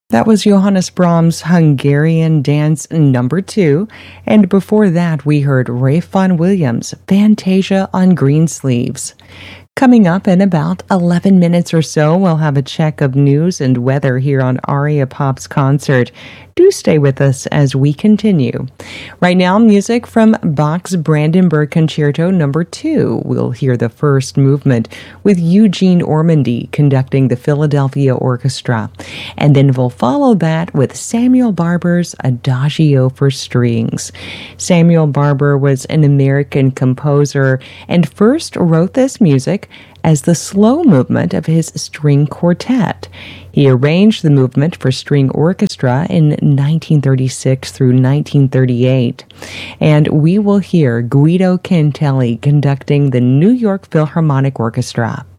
That was Johannes Brahms' Hungarian Dance Number 2, and before that we heard Ralph Vaughan Williams' Fantasia on Greensleeves. Coming up in about 11 minutes or so, we'll have a check of news and weather here on Aria Pop's Concert. Do stay with us as we continue. Right now, music from Bach's Brandenburg Concerto Number 2. We'll hear the first movement with Eugene Ormandy conducting the Philadelphia Orchestra. And then we'll follow that with Samuel Barber's Adagio for Strings. Samuel Barber was an American composer and first wrote this music as the slow movement of his string quartet. He arranged the movement for string orchestra in 1936 through 1938. And we will hear Guido Cantelli conducting the New York Philharmonic Orchestra.